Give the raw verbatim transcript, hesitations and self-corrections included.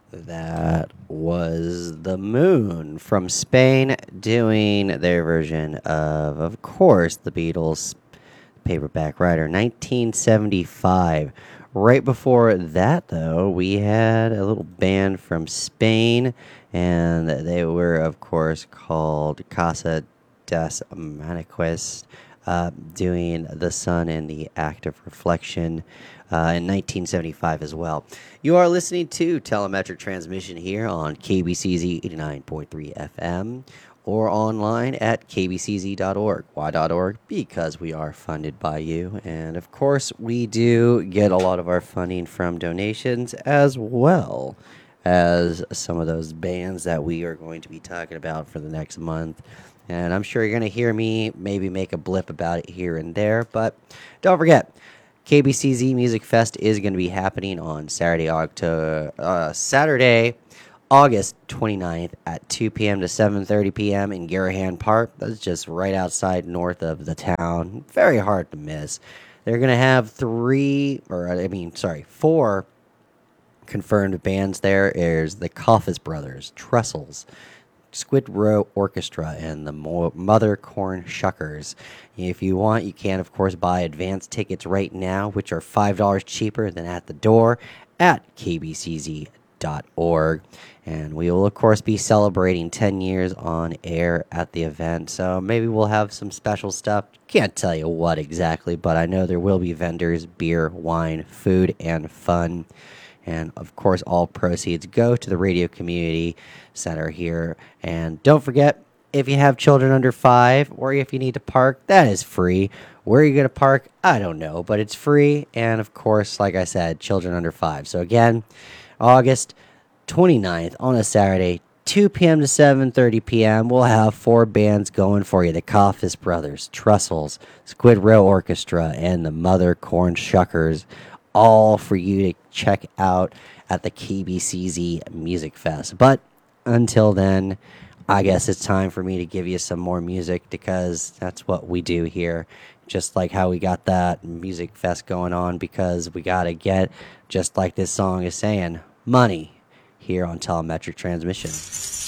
That was The Moon from Spain doing their version of, of course, the Beatles' Paperback Writer, nineteen seventy-five. Right before that, though, we had a little band from Spain, and they were, of course, called Casa des Maniquis, uh, doing The Sun and the Act of Reflection uh, in nineteen seventy-five as well. You are listening to Telemetric Transmission here on K B C Z eighty-nine point three F M or online at k b c z dot org. Why dot .org? Because we are funded by you. And of course, we do get a lot of our funding from donations as well as some of those bands that we are going to be talking about for the next month. And I'm sure you're going to hear me maybe make a blip about it here and there. But don't forget, K B C Z Music Fest is going to be happening on Saturday, October, uh, Saturday, August twenty-ninth at two p.m. to seven thirty p.m. in Garahan Park. That's just right outside north of the town. Very hard to miss. They're going to have three, or I mean, sorry, four confirmed bands there. There's the Coffis Brothers, Trestles, Squid Row Orchestra, and the Mo- Mother Corn Shuckers. If you want, you can, of course, buy advance tickets right now, which are five dollars cheaper than at the door at k b c z dot org. And we will, of course, be celebrating ten years on air at the event. So maybe we'll have some special stuff. Can't tell you what exactly, but I know there will be vendors, beer, wine, food, and fun. And of course, all proceeds go to the Radio Community Center here. And don't forget, if you have children under five or if you need to park, that is free. Where are you going to park? I don't know, but it's free. And of course, like I said, children under five. So again, August twenty-ninth on a Saturday, two p.m. to seven thirty p.m. We'll have four bands going for you. The Coffis Brothers, Trestles, Squid Row Orchestra, and the Mother Corn Shuckers, all for you to check out at the K B C Z Music Fest. But until then, I guess it's time for me to give you some more music because that's what we do here. Just like how we got that music fest going on, because we got to get, just like this song is saying, money here on Telemetric Transmission.